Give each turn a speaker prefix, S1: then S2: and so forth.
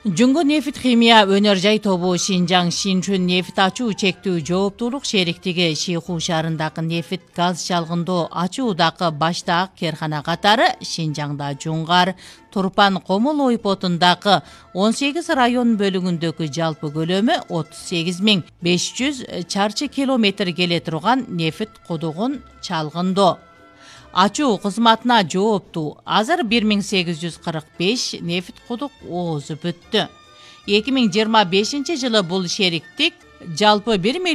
S1: Жүнгө нефт химия өнөр жай тобу Шинжаң Шинчүн нефт ачуу чектүү жооптуулук шериктиги Шиху шаарындагы нефт газ чалгындоо ачуудагы баштаак керкана катары Шинжаңда Жуңгар, Турпан Комул ойпотундагы 18 район бөлүгүндөгү жалпы көлөмү 38.500 чарчы километр келе турган нефт кудугун чалгындоо. Ачуу кызматына жооптуу азыр 1845 нефт кудук оозу бүттү. 2025 жылы бул шериктик жалпы 1